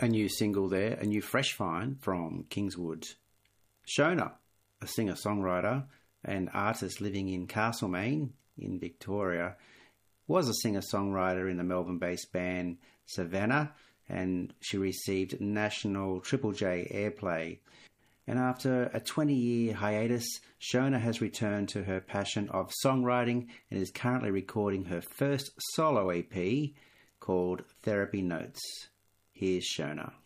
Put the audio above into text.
A new single there, a new fresh find from Kingswood. Shona, a singer-songwriter and artist living in Castlemaine in Victoria, was a singer-songwriter in the Melbourne-based band Savannah, and she received national Triple J airplay. And after a 20-year hiatus, Shona has returned to her passion of songwriting and is currently recording her first solo EP called Therapy Notes. Here's Shona.